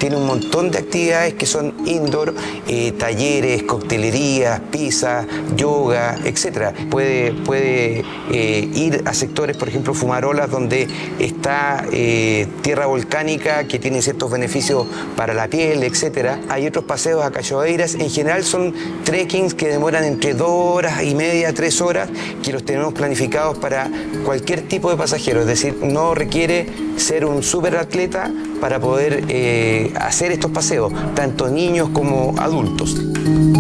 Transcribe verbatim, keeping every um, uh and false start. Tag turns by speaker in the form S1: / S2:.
S1: tiene un montón de actividades que son indoor, eh, talleres, coctelerías, pizza, yoga, etcétera. Puede, puede eh, ir a sectores, por ejemplo, Fumarolas, donde está eh, tierra volcánica que tiene ciertos beneficios para la piel, etcétera. Hay otros paseos a Cachoeiras. En general son trekkings que demoran entre dos horas y media, tres horas, que los tenemos planificados para cualquier tipo de pasajero. Es decir, no requiere ser un superatleta para poder eh, hacer estos paseos, tanto niños como adultos.